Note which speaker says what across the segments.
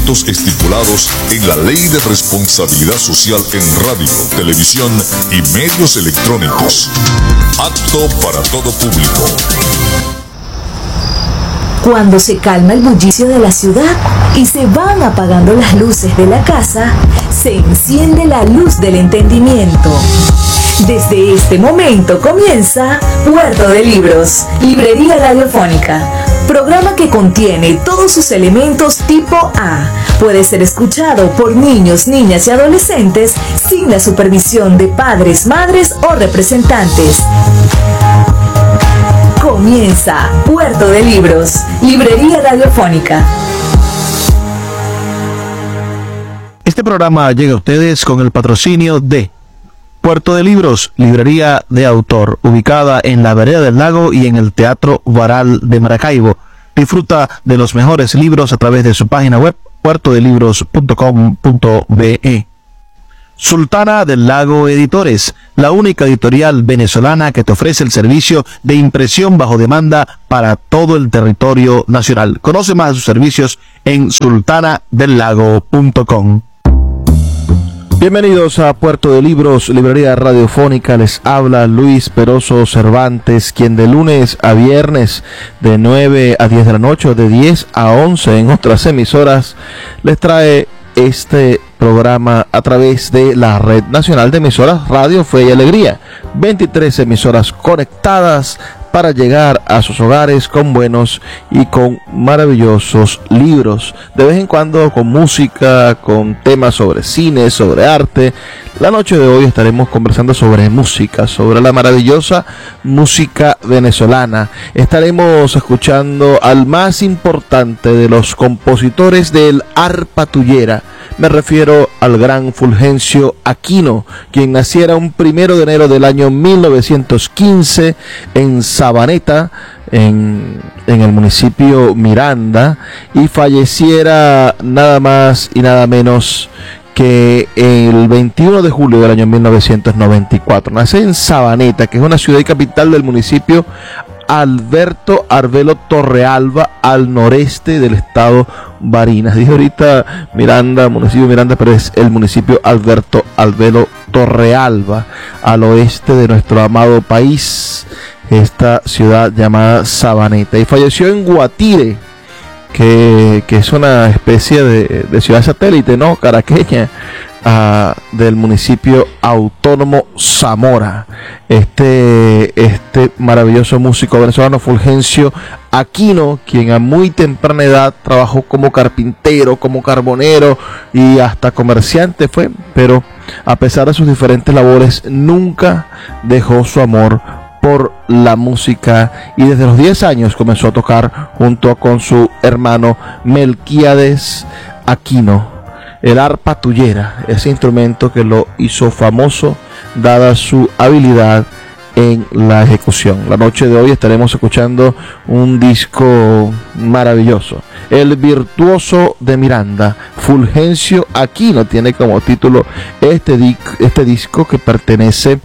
Speaker 1: requerimientos estipulados en la Ley de Responsabilidad Social en Radio, Televisión y Medios Electrónicos. Apto para todo público.
Speaker 2: Cuando se calma el bullicio de la ciudad y se van apagando las luces de la casa, se enciende la luz del entendimiento. Desde este momento comienza Puerto de Libros, librería radiofónica, programa que contiene todos sus elementos tipo A. Puede ser escuchado por niños, niñas y adolescentes sin la supervisión de padres, madres o representantes. Comienza Puerto de Libros, librería radiofónica.
Speaker 3: Este programa llega a ustedes con el patrocinio de Puerto de Libros, librería de autor, ubicada en la Vereda del Lago y en el Teatro Baral de Maracaibo. Disfruta de los mejores libros a través de su página web, puertodelibros.com.be. Sultana del Lago Editores, la única editorial venezolana que te ofrece el servicio de impresión bajo demanda para todo el territorio nacional. Conoce más de sus servicios en sultanadelago.com. Bienvenidos a Puerto de Libros, librería radiofónica. Les habla Luis Peroso Cervantes, quien de lunes a viernes de 9 a 10 de la noche o de 10 a 11 en otras emisoras les trae este programa a través de la Red Nacional de Emisoras Radio Fe y Alegría. 23 emisoras conectadas para llegar a sus hogares con buenos y con maravillosos libros. De vez en cuando con música, con temas sobre cine, sobre arte. La noche de hoy estaremos conversando sobre música, sobre la maravillosa música venezolana. Estaremos escuchando al más importante de los compositores del arpa tuyera. Me refiero al gran Fulgencio Aquino, quien naciera un 1 de enero del año 1915 en Sabaneta, en el municipio Miranda, y falleciera nada más y nada menos que el 21 de julio del año 1994. Nace en Sabaneta, que es una ciudad y capital del municipio Alberto Arbelo Torrealba, al noreste del estado Barinas. Dije ahorita Miranda, municipio Miranda, pero es el municipio Alberto Arbelo Torrealba, al oeste de nuestro amado país, esta ciudad llamada Sabaneta. Y falleció en Guatire, que es una especie de ciudad satélite, ¿no?, caraqueña, del municipio autónomo Zamora. Este maravilloso músico venezolano Fulgencio Aquino, quien a muy temprana edad trabajó como carpintero, como carbonero y hasta comerciante fue, pero a pesar de sus diferentes labores nunca dejó su amor por la música, y desde los 10 años comenzó a tocar junto con su hermano Melquíades Aquino el arpa tuyera, ese instrumento que lo hizo famoso dada su habilidad en la ejecución. La noche de hoy estaremos escuchando un disco maravilloso, El Virtuoso de Miranda. Fulgencio Aquino tiene como título este disco, que pertenece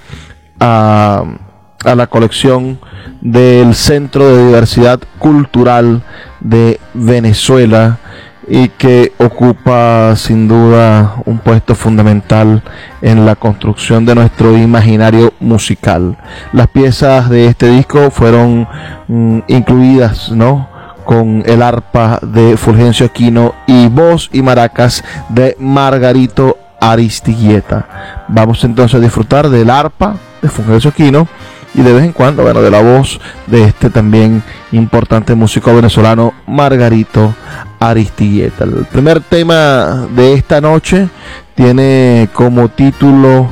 Speaker 3: a la colección del Centro de Diversidad Cultural de Venezuela, y que ocupa sin duda un puesto fundamental en la construcción de nuestro imaginario musical. Las piezas de este disco fueron incluidas, ¿no?, con el arpa de Fulgencio Aquino y voz y maracas de Margarito Aristigueta. Vamos entonces a disfrutar del arpa de Fulgencio Aquino y de vez en cuando, bueno, de la voz de este también importante músico venezolano, Margarito Aristigueta. El primer tema de esta noche tiene como título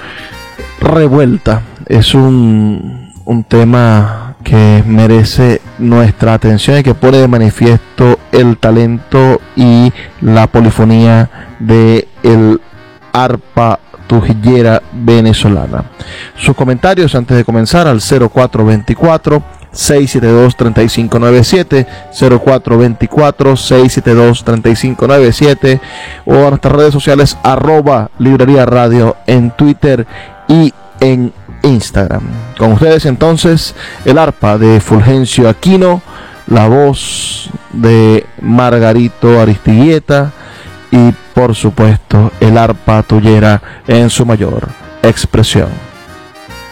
Speaker 3: Revuelta. Es un tema que merece nuestra atención y que pone de manifiesto el talento y la polifonía de el arpa tujillera venezolana. Sus comentarios antes de comenzar al 0424-672-3597, 0424-672-3597, o a nuestras redes sociales @librería radio en Twitter y en Instagram. Con ustedes entonces el arpa de Fulgencio Aquino, la voz de Margarito Aristigueta y por supuesto el arpa tuyera en su mayor expresión.